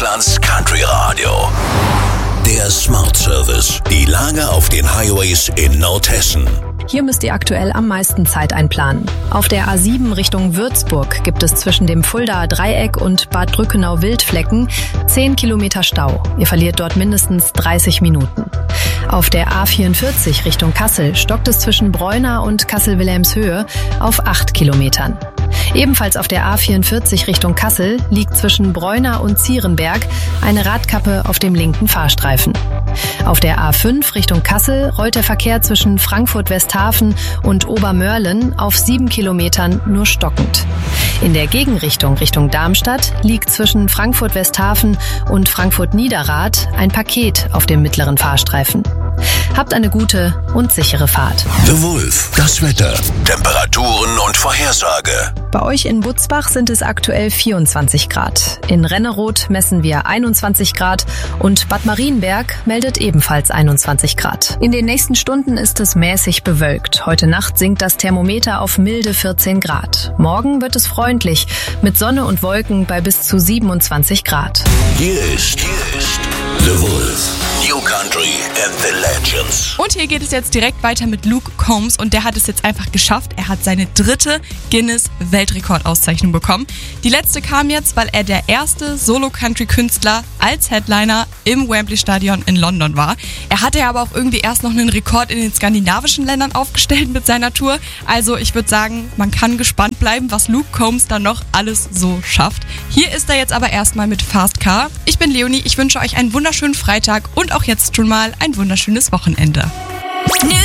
Deutschlands Country Radio. Der Smart Service. Die Lage auf den Highways in Nordhessen. Hier müsst ihr aktuell am meisten Zeit einplanen. Auf der A7 Richtung Würzburg gibt es zwischen dem Fuldaer Dreieck und Bad Brückenau-Wildflecken 10 Kilometer Stau. Ihr verliert dort mindestens 30 Minuten. Auf der A44 Richtung Kassel stockt es zwischen Breuna und Kassel-Wilhelmshöhe auf 8 Kilometern. Ebenfalls auf der A44 Richtung Kassel liegt zwischen Breuna und Zierenberg eine Radkappe auf dem linken Fahrstreifen. Auf der A5 Richtung Kassel rollt der Verkehr zwischen Frankfurt-Westhafen und Obermörlen auf 7 Kilometern nur stockend. In der Gegenrichtung Richtung Darmstadt liegt zwischen Frankfurt-Westhafen und Frankfurt-Niederrad ein Paket auf dem mittleren Fahrstreifen. Habt eine gute und sichere Fahrt. The Wolf, das Wetter, Temperaturen und Vorhersage. Bei euch in Butzbach sind es aktuell 24 Grad. In Renneroth messen wir 21 Grad und Bad Marienberg meldet ebenfalls 21 Grad. In den nächsten Stunden ist es mäßig bewölkt. Heute Nacht sinkt das Thermometer auf milde 14 Grad. Morgen wird es freundlich mit Sonne und Wolken bei bis zu 27 Grad. Hier ist The Wolf. New Country and the Legends. Und hier geht es jetzt direkt weiter mit Luke Combs und der hat es jetzt einfach geschafft. Er hat seine 3. Guinness-Weltrekordauszeichnung bekommen. Die letzte kam jetzt, weil er der erste Solo-Country-Künstler als Headliner im Wembley-Stadion in London war. Er hatte aber auch irgendwie erst noch einen Rekord in den skandinavischen Ländern aufgestellt mit seiner Tour. Also ich würde sagen, man kann gespannt bleiben, was Luke Combs dann noch alles so schafft. Hier ist er jetzt aber erstmal mit Fast Car. Ich bin Leonie, ich wünsche euch einen wunderschönen Freitag und auch jetzt schon mal ein wunderschönes Wochenende.